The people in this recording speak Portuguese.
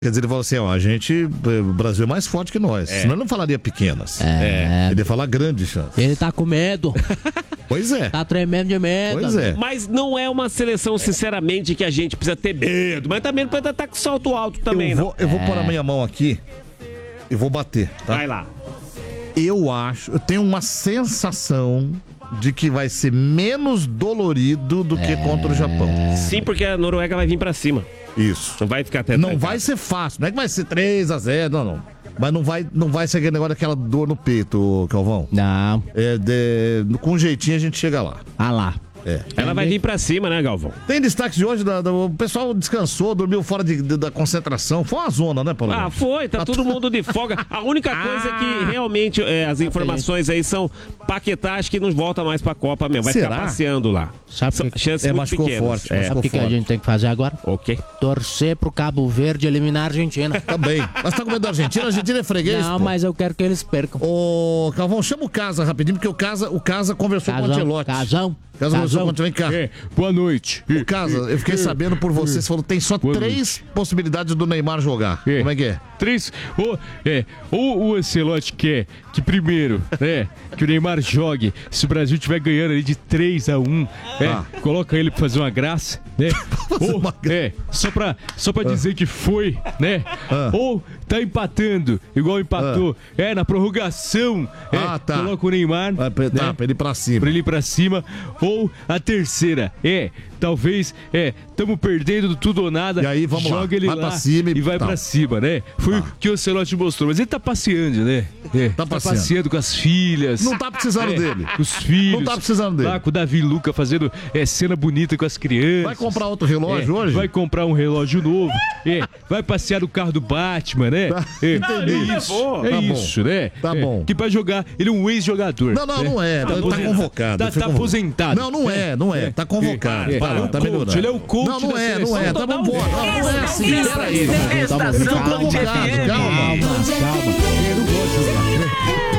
Quer dizer, ele falou assim, ó, o Brasil é mais forte que nós. Senão ele não falaria pequenas. Ele ia falar grandes chances. Ele tá com medo. Pois é. Tá tremendo de medo. Pois é. Mas não é uma seleção, sinceramente, que a gente precisa ter medo. Mas também não pode estar com salto alto também, eu vou pôr a minha mão aqui e vou bater, tá? Vai lá. Eu tenho uma sensação de que vai ser menos dolorido do que contra o Japão. Sim, porque a Noruega vai vir pra cima. Isso. Não vai ficar até... Não vai ser fácil, não é que vai ser 3-0, não. Mas não vai ser aquele negócio daquela dor no peito, Calvão. Não. Com um jeitinho a gente chega lá. Ah lá. Ela vai vir pra cima, né, Galvão? Tem destaques de hoje, o pessoal descansou, dormiu fora da concentração. Foi uma zona, né, Paulo? Foi, tá todo mundo de folga. A única coisa é que realmente as informações aí são Paquetá, acho que não volta mais pra Copa mesmo. Vai ficar passeando lá. Chances muito machucou pequenas. forte. Sabe o que a gente tem que fazer agora? O quê? Torcer pro Cabo Verde eliminar a Argentina. Também. Mas tá com medo da Argentina? A Argentina é freguês, Não, pô. mas eu quero que eles percam. Ô, Calvão, chama o Casa rapidinho, porque o Casa conversou com o Ancelotti. Casão. Vem cá. Boa noite. O Casa, eu fiquei sabendo por você falou que tem só 3 possibilidades do Neymar jogar. Como é que é? 3. Ou o Ancelotti quer que primeiro, que o Neymar jogue, se o Brasil estiver ganhando ali de 3-1, coloca ele pra fazer uma graça, né? Ou, só pra dizer que foi, né? Ou tá empatando, igual empatou, na prorrogação, coloca o Neymar, pra ele ir pra cima. Pra ele ir pra cima. Ou a terceira, talvez, estamos perdendo tudo ou nada, e aí, vamos joga lá. ele vai lá pra cima e vai pra cima, né? Foi o que o Ancelotti mostrou, mas ele tá passeando, né? Tá passeando com as filhas. Não tá precisando dele. Com os filhos. Não tá precisando dele. Lá com o Davi Luca fazendo cena bonita com as crianças. Vai comprar outro relógio hoje? Vai comprar um relógio novo. Vai passear no carro do Batman, né? Entendi. Isso, né? Tá bom. Que pra jogar, ele é um ex-jogador. Não é. Tá convocado. Tá aposentado. Não é. Tá convocado. Tá melhorando. Ele é o coach Não é. Tá bom. Não é assim. Peraí. Estação Calma. FM. Calma. Eu não gosto de jogar.